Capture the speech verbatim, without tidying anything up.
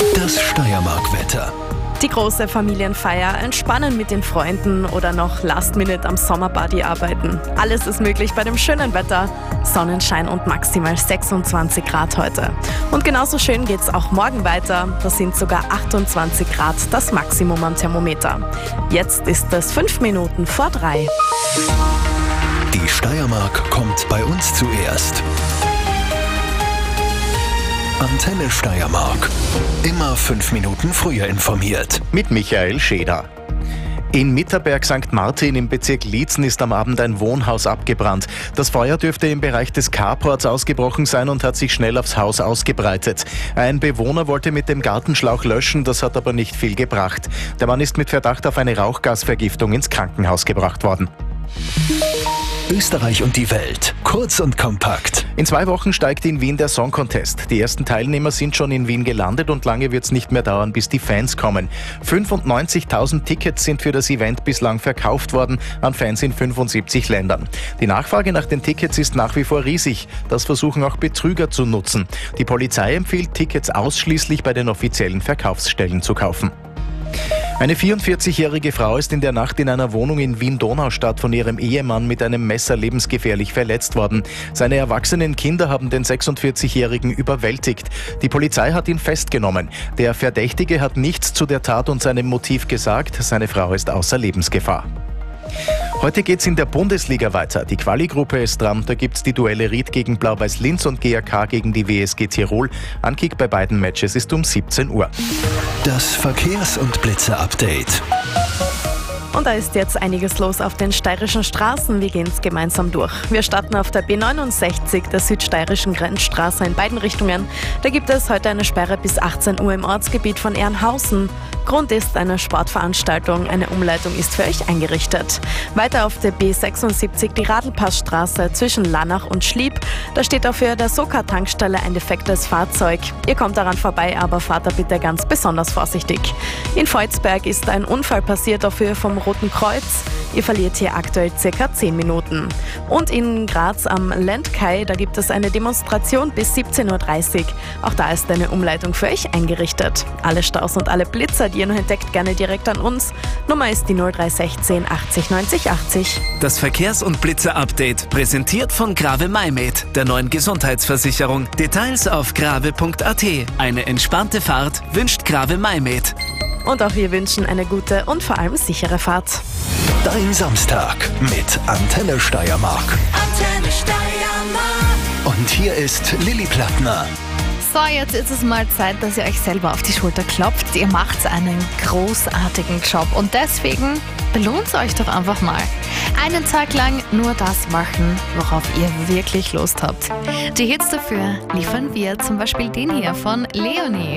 Das Steiermark-Wetter. Die große Familienfeier, entspannen mit den Freunden oder noch Last Minute am Sommerparty arbeiten. Alles ist möglich bei dem schönen Wetter. Sonnenschein und maximal sechsundzwanzig Grad heute. Und genauso schön geht's auch morgen weiter. Da sind sogar achtundzwanzig Grad das Maximum am Thermometer. Jetzt ist es fünf Minuten vor drei. Die Steiermark kommt bei uns zuerst. Antenne Steiermark. Immer fünf Minuten früher informiert. Mit Michael Scheder. In Mitterberg Sankt Martin im Bezirk Liezen ist am Abend ein Wohnhaus abgebrannt. Das Feuer dürfte im Bereich des Carports ausgebrochen sein und hat sich schnell aufs Haus ausgebreitet. Ein Bewohner wollte mit dem Gartenschlauch löschen, das hat aber nicht viel gebracht. Der Mann ist mit Verdacht auf eine Rauchgasvergiftung ins Krankenhaus gebracht worden. Österreich und die Welt. Kurz und kompakt. In zwei Wochen steigt in Wien der Song Contest. Die ersten Teilnehmer sind schon in Wien gelandet und lange wird es nicht mehr dauern, bis die Fans kommen. fünfundneunzigtausend Tickets sind für das Event bislang verkauft worden an Fans in fünfundsiebzig Ländern. Die Nachfrage nach den Tickets ist nach wie vor riesig. Das versuchen auch Betrüger zu nutzen. Die Polizei empfiehlt, Tickets ausschließlich bei den offiziellen Verkaufsstellen zu kaufen. Eine vierundvierzigjährige Frau ist in der Nacht in einer Wohnung in Wien-Donaustadt von ihrem Ehemann mit einem Messer lebensgefährlich verletzt worden. Seine erwachsenen Kinder haben den sechsundvierzigjährigen überwältigt. Die Polizei hat ihn festgenommen. Der Verdächtige hat nichts zu der Tat und seinem Motiv gesagt. Seine Frau ist außer Lebensgefahr. Heute geht's in der Bundesliga weiter. Die Quali-Gruppe ist dran. Da gibt's die Duelle Ried gegen Blau-Weiß Linz und G A K gegen die W S G Tirol. Ankick bei beiden Matches ist um siebzehn Uhr. Das Verkehrs- und Blitzer-Update. Und da ist jetzt einiges los auf den steirischen Straßen. Wir gehen es gemeinsam durch. Wir starten auf der B neunundsechzig, der südsteirischen Grenzstraße in beiden Richtungen. Da gibt es heute eine Sperre bis achtzehn Uhr im Ortsgebiet von Ehrenhausen. Grund ist eine Sportveranstaltung. Eine Umleitung ist für euch eingerichtet. Weiter auf der B sechsundsiebzig die Radlpassstraße zwischen Lannach und Schlieb. Da steht auch für der Soka-Tankstelle ein defektes Fahrzeug. Ihr kommt daran vorbei, aber fahrt da bitte ganz besonders vorsichtig. In Volzberg ist ein Unfall passiert auf Höhe vom Roten Kreuz. Ihr verliert hier aktuell circa zehn Minuten. Und in Graz am Lendkai, da gibt es eine Demonstration bis siebzehn Uhr dreißig. Auch da ist eine Umleitung für euch eingerichtet. Alle Staus und alle Blitzer, die ihr noch entdeckt, gerne direkt an uns. Nummer ist die null drei eins sechs achtzig neunzig achtzig. Das Verkehrs- und Blitzer-Update, präsentiert von Grave MyMed, der neuen Gesundheitsversicherung. Details auf grave punkt a t. Eine entspannte Fahrt wünscht Grave MyMed. Und auch wir wünschen eine gute und vor allem sichere Fahrt. Dein Samstag mit Antenne Steiermark. Antenne Steiermark. Und hier ist Lilly Plattner. So, jetzt ist es mal Zeit, dass ihr euch selber auf die Schulter klopft. Ihr macht einen großartigen Job und deswegen belohnt euch doch einfach mal. Einen Tag lang nur das machen, worauf ihr wirklich Lust habt. Die Hits dafür liefern wir, zum Beispiel den hier von Leonie.